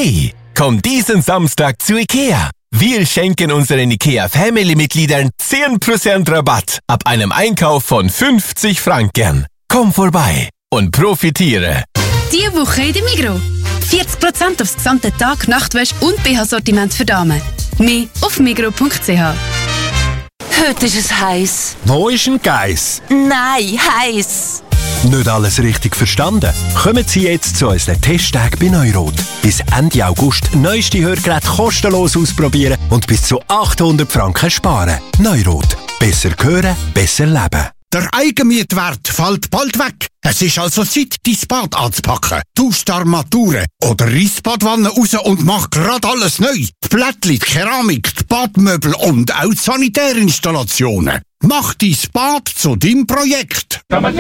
Hey, komm diesen Samstag zu IKEA. Wir schenken unseren IKEA-Family-Mitgliedern 10% Rabatt ab einem Einkauf von 50 Franken. Komm vorbei und profitiere. Diese Woche in der Migros. 40% aufs gesamte Tag-, Nachtwäsche und BH-Sortiment für Damen. Mehr auf migros.ch. Heute ist es heiß. Wo ist ein Geiss? Nein, heiß. Nicht alles richtig verstanden? Kommen Sie jetzt zu unseren Testtagen bei Neurot. Bis Ende August neueste Hörgeräte kostenlos ausprobieren und bis zu 800 Franken sparen. Neurot. Besser hören, besser leben. Der Eigenmietwert fällt bald weg. Es ist also Zeit, dein Bad anzupacken. Tausch die Armaturen oder reiss die Badwanne raus und mach grad alles neu. Die Plättchen, die Keramik, die Badmöbel und auch die Sanitärinstallationen. Mach dein Bad zu deinem Projekt.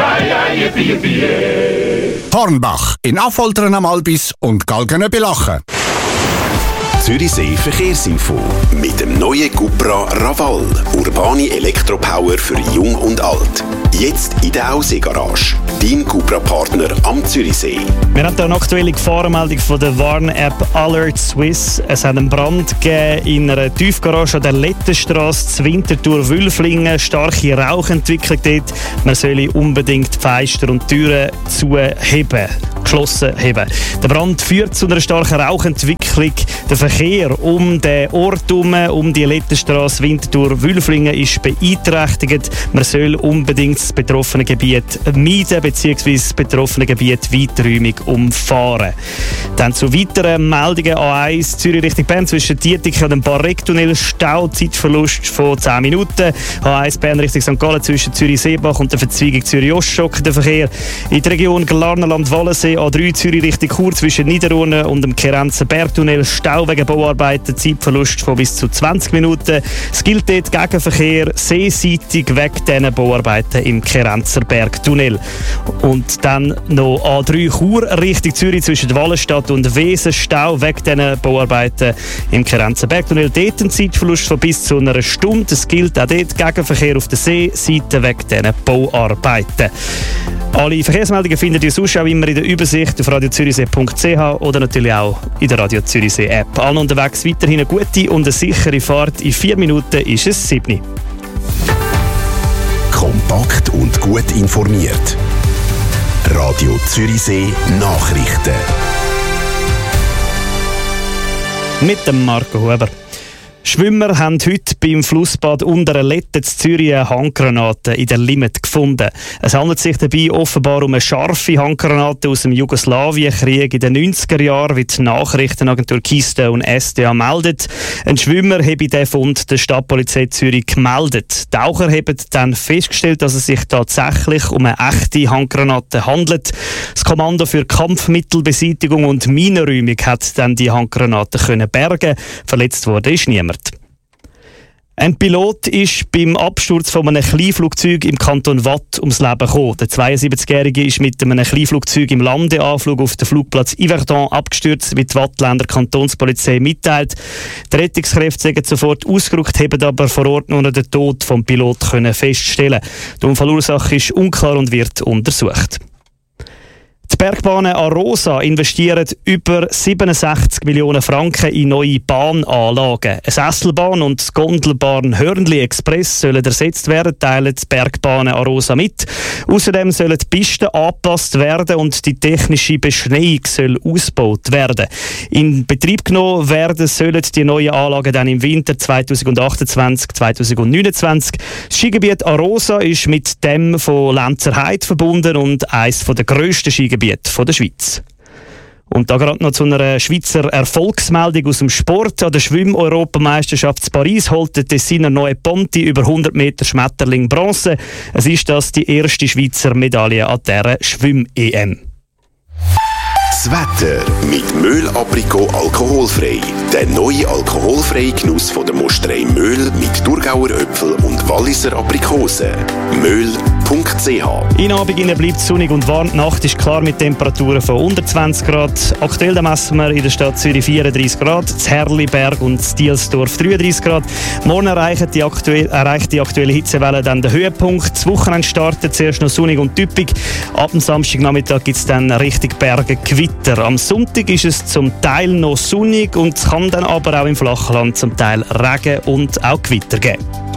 Hornbach in Affoltern am Albis und Galgenöbelachen. Zürichsee Verkehrsinfo mit dem neuen Cupra Raval. Urbane Elektropower für Jung und Alt. Jetzt in der Aussee-Garage. Dein Cupra-Partner am Zürichsee. Wir haben hier eine aktuelle Gefahrenmeldung von der Warn-App Alert Swiss. Es hat einen Brand gegeben in einer Tiefgarage an der Lettenstrasse zu Winterthur-Wülflingen. Starke Rauchentwicklung dort. Man soll unbedingt die Fenster und Türen geschlossen haben. Der Brand führt zu einer starken Rauchentwicklung. Der Verkehr um den Ort herum, um die Lettenstrasse Winterthur-Wülflingen ist beeinträchtigt. Man soll unbedingt das betroffene Gebiet meiden bzw. das betroffene Gebiet weiträumig umfahren. Dann zu weiteren Meldungen: A1 Zürich Richtung Bern zwischen Dietike und dem Barrecktunnel Stau, Zeitverlust von 10 Minuten. A1 Bern Richtung St. Gallen zwischen Zürich-Seebach und der Verzweigung Zürich-Oststock. Der Verkehr in der Region Glarnerland-Wallensee, A3 Zürich Richtung Chur zwischen Niederurne und dem Kerenzer Bergtunnel Stau wegen Bauarbeiten, Zeitverlust von bis zu 20 Minuten. Es gilt dort Gegenverkehr seeseitig wegen diesen Bauarbeiten im Kerenzer Bergtunnel. Und dann noch A3 Chur Richtung Zürich zwischen Wallenstadt und Wesen, Stau wegen diesen Bauarbeiten im Kerenzer Bergtunnel. Dort ein Zeitverlust von bis zu einer Stunde. Es gilt auch dort Gegenverkehr auf der Seeseite wegen diesen Bauarbeiten. Alle Verkehrsmeldungen findet ihr sonst auch immer in der Übersicht auf radiozürichsee.ch oder natürlich auch in der Radio Zürichsee App. Allen unterwegs weiterhin eine gute und eine sichere Fahrt. In 4 Minuten ist es 7. Kompakt und gut informiert. Radio Zürichsee Nachrichten. Mit dem Marco Huber. Schwimmer haben heute beim Flussbad Unterenletten in Zürich eine Handgranate in der Limit gefunden. Es handelt sich dabei offenbar um eine scharfe Handgranate aus dem Jugoslawienkrieg in den 90er Jahren, wie die Nachrichtenagentur Keystone SDA meldet. Ein Schwimmer habe diesen Fund der Stadtpolizei Zürich gemeldet. Die Taucher haben dann festgestellt, dass es sich tatsächlich um eine echte Handgranate handelt. Das Kommando für Kampfmittelbeseitigung und Minenräumung hat dann die Handgranate bergen. Verletzt wurde ist niemand. Ein Pilot ist beim Absturz von einem Kleinflugzeug im Kanton Waadt ums Leben gekommen. Der 72-Jährige ist mit einem Kleinflugzeug im Landeanflug auf den Flugplatz Yverdon abgestürzt, wie die Wattländer Kantonspolizei mitteilt. Die Rettungskräfte sind sofort ausgerückt, haben aber vor Ort nur den Tod vom Pilot feststellen. Die Unfallursache ist unklar und wird untersucht. Die Bergbahnen Arosa investieren über 67 Millionen Franken in neue Bahnanlagen. Eine Sesselbahn und die Gondelbahn Hörnli Express sollen ersetzt werden, teilen die Bergbahnen Arosa mit. Außerdem sollen die Pisten angepasst werden und die technische Beschneiung soll ausgebaut werden. In Betrieb genommen werden sollen die neuen Anlagen dann im Winter 2028-2029. Das Skigebiet Arosa ist mit dem von Lenzerheide verbunden und eines der grössten Skigebiete von der Schweiz. Und da gerade noch zu einer Schweizer Erfolgsmeldung aus dem Sport. An der Schwimm-Europameisterschaft in Paris holt der Tessiner Neue Ponti über 100 Meter Schmetterling Bronze. Es ist das die erste Schweizer Medaille an dieser Schwimm-EM. Das Wetter mit Möhl Aprikot alkoholfrei. Der neue alkoholfreie Genuss von der Mosterei Möhl mit Thurgauer Äpfel und Walliser Aprikosen. Möhl In Abend bleibt es sonnig und warm. Die Nacht ist klar mit Temperaturen von unter 20 Grad. Aktuell messen wir in der Stadt Zürich 34 Grad, das Herliberg und das Dielsdorf 33 Grad. Morgen erreicht die aktuelle Hitzewelle dann den Höhepunkt. Das Wochenende startet zuerst noch sonnig und typisch. Ab dem Samstagnachmittag gibt es dann richtig Berge Gewitter. Am Sonntag ist es zum Teil noch sonnig und es kann dann aber auch im Flachland zum Teil Regen und auch Gewitter geben.